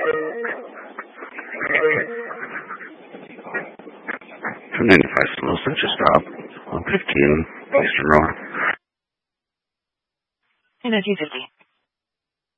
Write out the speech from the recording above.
$2.95 slow, so just drop. 115, Eastern Road. Energy 50.